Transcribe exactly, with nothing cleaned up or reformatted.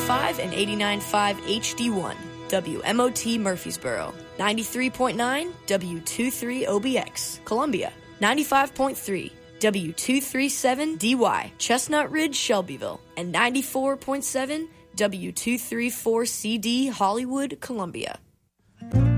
five and eighty-nine point five H D one, W M O T Murfreesboro, ninety-three point nine W twenty-three O B X, Columbia, ninety-five point three W two thirty-seven D Y, Chestnut Ridge, Shelbyville, and ninety-four point seven W two thirty-four C D, Hollywood, Columbia.